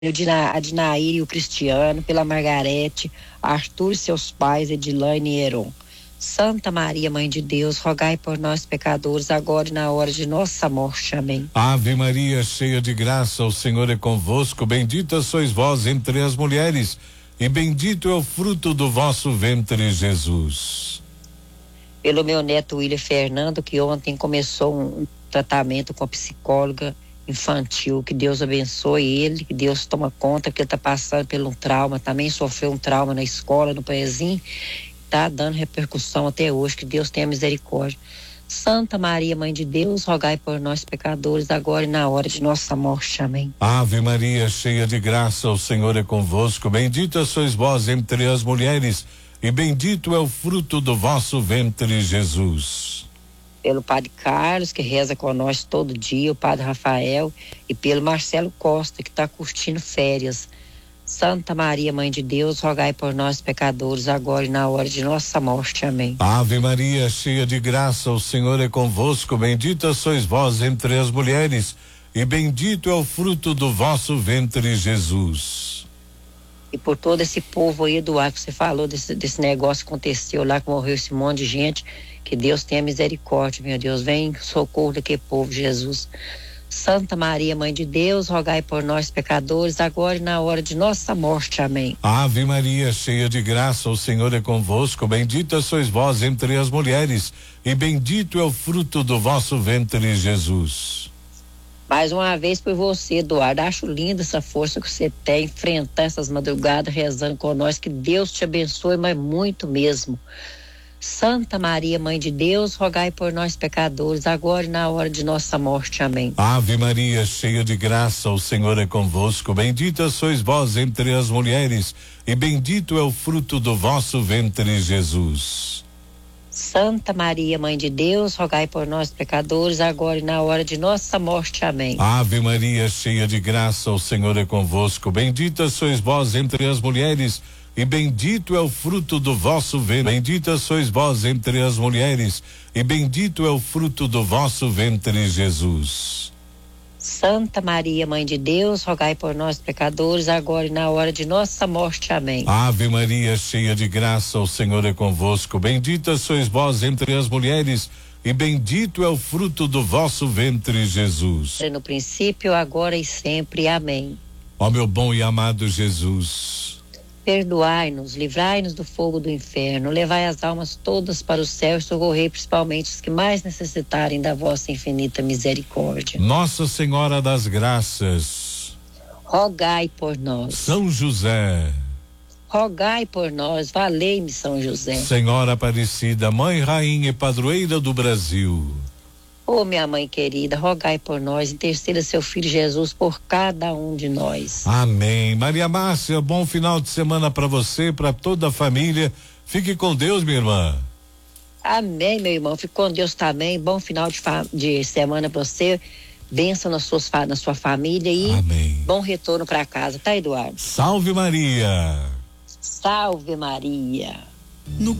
Adinair e o Cristiano, pela Margarete, Arthur e seus pais, Edilane e Heron. Santa Maria, Mãe de Deus, rogai por nós pecadores, agora e na hora de nossa morte. Amém. Ave Maria, cheia de graça, o Senhor é convosco, bendita sois vós entre as mulheres, e bendito é o fruto do vosso ventre, Jesus. Pelo meu neto William Fernando, que ontem começou um tratamento com a psicóloga infantil, que Deus abençoe ele, que Deus toma conta, que ele está passando por um trauma, também sofreu um trauma na escola, no Paezinho, está dando repercussão até hoje, que Deus tenha misericórdia. Santa Maria, Mãe de Deus, rogai por nós pecadores, agora e na hora de nossa morte. Amém. Ave Maria, cheia de graça, o Senhor é convosco, bendita sois vós entre as mulheres, e bendito é o fruto do vosso ventre, Jesus. Pelo Padre Carlos, que reza com nós todo dia, o Padre Rafael, e pelo Marcelo Costa, que está curtindo férias. Santa Maria, Mãe de Deus, rogai por nós pecadores, agora e na hora de nossa morte. Amém. Ave Maria, cheia de graça, o Senhor é convosco, bendita sois vós entre as mulheres, e bendito é o fruto do vosso ventre, Jesus. E por todo esse povo aí, Eduardo, que você falou desse negócio que aconteceu lá, que morreu esse monte de gente, que Deus tenha misericórdia, meu Deus, vem em socorro daquele povo, Jesus. Santa Maria, Mãe de Deus, rogai por nós pecadores, agora e na hora de nossa morte. Amém. Ave Maria, cheia de graça, o Senhor é convosco, bendita sois vós entre as mulheres, e bendito é o fruto do vosso ventre, Jesus. Mais uma vez por você, Eduardo, acho linda essa força que você tem, enfrentar essas madrugadas rezando com nós, que Deus te abençoe, mas muito mesmo. Santa Maria, Mãe de Deus, rogai por nós pecadores, agora e na hora de nossa morte. Amém. Ave Maria, cheia de graça, o Senhor é convosco, bendita sois vós entre as mulheres, e bendito é o fruto do vosso ventre, Jesus. Santa Maria, Mãe de Deus, rogai por nós pecadores, agora e na hora de nossa morte. Amém. Ave Maria, cheia de graça, o Senhor é convosco, bendita sois vós entre as mulheres, e bendito é o fruto do vosso ventre. Bendita sois vós entre as mulheres, e bendito é o fruto do vosso ventre, Jesus. Santa Maria, Mãe de Deus, rogai por nós pecadores, agora e na hora de nossa morte. Amém. Ave Maria, cheia de graça, o Senhor é convosco, bendita sois vós entre as mulheres, e bendito é o fruto do vosso ventre, Jesus. No princípio, agora e sempre. Amém. Ó meu bom e amado Jesus, perdoai-nos, livrai-nos do fogo do inferno, levai as almas todas para o céu e socorrei principalmente os que mais necessitarem da vossa infinita misericórdia. Nossa Senhora das Graças, rogai por nós. São José, rogai por nós. Valei-me, São José. Senhora Aparecida, Mãe, Rainha e Padroeira do Brasil, ô minha mãe querida, rogai por nós, interceda seu filho Jesus por cada um de nós. Amém. Maria Márcia, bom final de semana para você, para toda a família. Fique com Deus, minha irmã. Amém, meu irmão. Fique com Deus também. Bom final de semana para você. Bênção na sua família e amém. Bom retorno para casa, tá, Eduardo? Salve Maria. Salve Maria. No